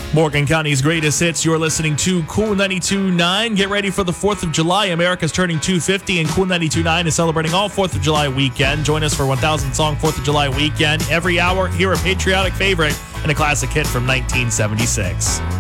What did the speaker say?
Morgan County's greatest hits. You're listening to Cool 92.9. Get ready for the 4th of July. America's turning 250, and Cool 92.9 is celebrating all 4th of July weekend. Join us for 1,000 Song 4th of July weekend. Every hour, hear a patriotic favorite and a classic hit from 1976.